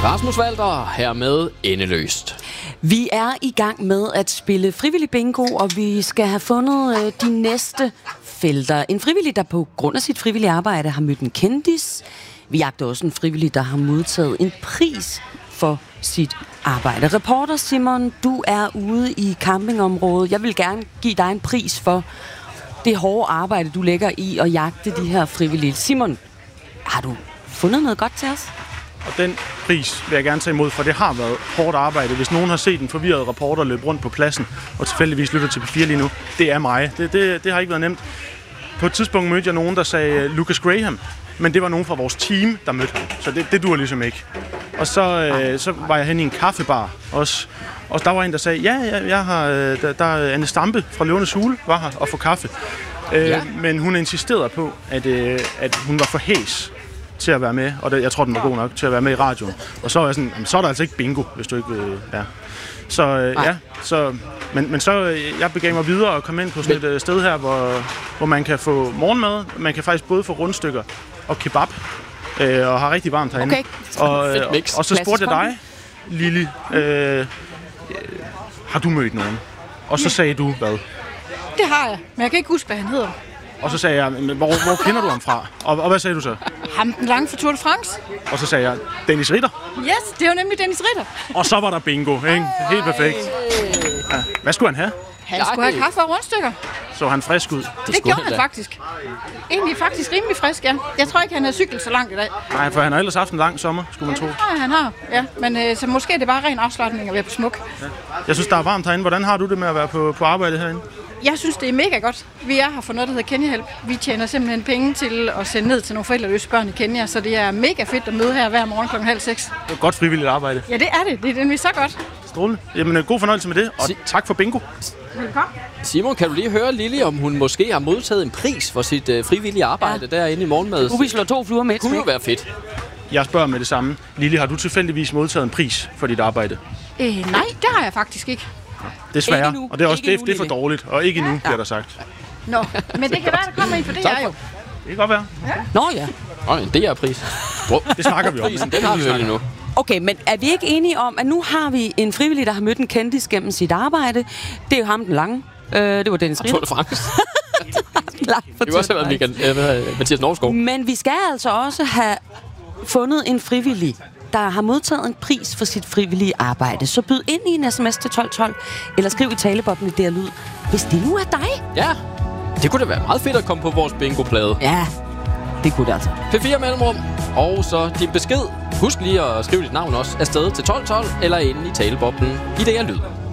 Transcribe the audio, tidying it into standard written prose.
Rasmus Walter her med Endeløst. Vi er i gang med at spille frivillig bingo, og vi skal have fundet de næste felter. En frivillig, der på grund af sit frivillige arbejde har mødt en kendis. Vi jagter også en frivillig, der har modtaget en pris for sit arbejde. Reporter Simon, du er ude i campingområdet. Jeg vil gerne give dig en pris for det hårde arbejde, du lægger i at jagte de her frivillige. Simon, har du fundet noget godt til os? Og den pris vil jeg gerne tage imod, for det har været hårdt arbejde. Hvis nogen har set en forvirret reporter løbe rundt på pladsen, og tilfældigvis lytter til P4 lige nu, det er mig. Det har ikke været nemt. På et tidspunkt mødte jeg nogen, der sagde Lucas Graham, men det var nogen fra vores team, der mødte ham. Så det duer ligesom ikke. Og så var jeg hen i en kaffebar også. Og der var en, der sagde, jeg har, der er Anne Stampe fra Løvernes Hule, var her og få kaffe. Men hun insisterede på, at hun var for hæs til at være med, og jeg tror, den var god nok til at være med i radioen. Og så var jeg sådan, så er der altså ikke bingo, hvis du ikke vil. Men så jeg begav mig videre og kom ind på sådan et sted her, hvor man kan få morgenmad. Man kan faktisk både få rundstykker og kebab, og har rigtig varmt herinde. Okay. Og så spurgte jeg dig, Lili, har du mødt nogen? Og så sagde du hvad? Det har jeg, men jeg kan ikke huske, hvad han hedder. Og så sagde jeg, hvor kender du ham fra? Og hvad sagde du så? Ham den lange for Tour de France. Og så sagde jeg, Dennis Ritter. Yes, det var nemlig Dennis Ritter. Og så var der bingo, ikke? Helt perfekt. Ja. Hvad skulle han have? Han skulle have kaffe og rundstykker. Så han frisk ud? Det gjorde han faktisk. Egentlig faktisk rimelig frisk, ja. Jeg tror ikke, han har cyklet så langt i dag. Nej, for han har ellers haft en lang sommer, skulle man tro. Ja, han har. Ja, men så måske er det bare ren afslutning at være på Smuk. Ja. Jeg synes, der er varmt herinde. Hvordan har du det med at være på arbejde herinde? Jeg synes, det er mega godt. Vi er her for noget, der hedder Kenya Help. Vi tjener simpelthen penge til at sende ned til nogle forældreløse børn i Kenya, så det er mega fedt at møde her hver morgen 5:30. Det er godt frivilligt arbejde. Ja, det er det. Det er nemlig så godt. Strålende. Jamen, god fornøjelse med det, og tak for bingo. Velkommen. Simon, kan du lige høre Lili, om hun måske har modtaget en pris for sit frivillige arbejde derinde i morgenmad? Vi slår 2 fluer med et smæk. Det kunne jo være fedt. Jeg spørger med det samme. Lili, har du tilfældigvis modtaget en pris for dit arbejde? Nej, det har jeg faktisk ikke. Desværre. Og det er også det er for dårligt, og ikke endnu, bliver der sagt. Nå, men det kan være, der kommer en for det her jo. Det kan godt være. Ja. Nå ja. En DR-pris. Det snakker vi om. Den har vi jo nu. Okay, men er vi ikke enige om, at nu har vi en frivillig, der har mødt en kendis gennem sit arbejde? Det er jo ham den lange. Det var Dennis Ritter. Tour de France. Det var også været Mathias Norsgaard. Men vi skal altså også have fundet en frivillig, der har modtaget en pris for sit frivillige arbejde. Så byd ind i en sms til 1212, eller skriv i taleboblen i DR Lyd, hvis det nu er dig. Ja, det kunne da være meget fedt at komme på vores bingo-plade. Ja, det kunne det altså. P4 mellemrum, og så din besked. Husk lige at skrive dit navn også afsted til 1212, eller inde i taleboblen i DR Lyd.